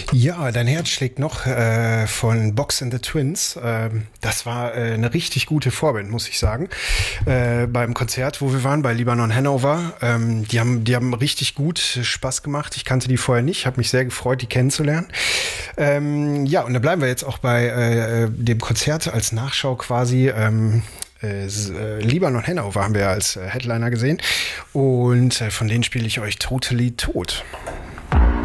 Ja, dein Herz schlägt noch von Box and the Twins. Das war eine richtig gute Vorband, muss ich sagen. Beim Konzert, wo wir waren, bei Libanon Hanover. Die haben richtig gut Spaß gemacht. Ich kannte die vorher nicht, habe mich sehr gefreut, die kennenzulernen. Ja, und da bleiben wir jetzt auch bei dem Konzert als Nachschau quasi. Libanon Hanover haben wir als Headliner gesehen. Und von denen spiele ich euch Totally Tot.